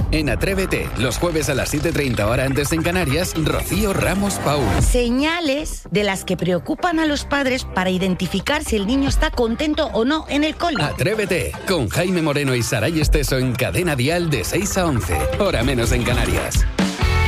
En Atrévete, los jueves a las 7:30 hora antes en Canarias, Rocío Ramos Paul. Señales de las que preocupan a los padres para identificar si el niño está contento o no en el cole. Atrévete, con Jaime Moreno y Saray Esteso en Cadena Dial de 6 a 11, hora menos en Canarias.